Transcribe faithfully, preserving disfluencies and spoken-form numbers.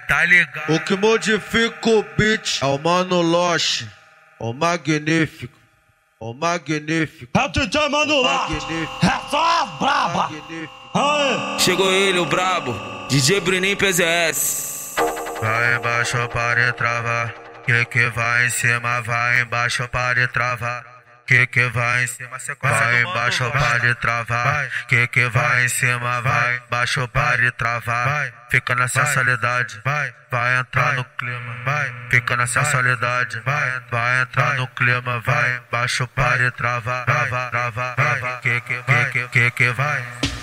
tá ligado? O que modifica o beat é o Mano Loche, o magnífico, o magnífico. É o D J Mano Loche, é só as braba. Aê. Chegou ele, o brabo, D J Bruninho P Z S. Vai embaixo para travar, que que vai em cima, vai embaixo para travar. Que que vai em cima, vai embaixo para travar. Que que vai em cima, vai embaixo para travar. Fica na sensualidade, vai, vai entrar no clima, vai. Fica na sensualidade, vai, vai entrar no clima, vai embaixo para travar, trava, trava, trava. Que que que que que vai.